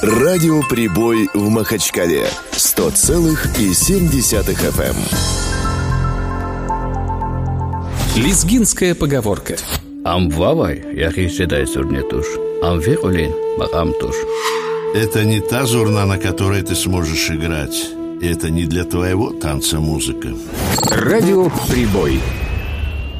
Радио «Прибой» в Махачкале 100,7 FM. Лезгинская поговорка. Амвавай, яхиседай сурнетуш. Амвекулин, магамтуш. Это не та зурна, на которой ты сможешь играть. Это не для твоего танца музыка. Радио «Прибой».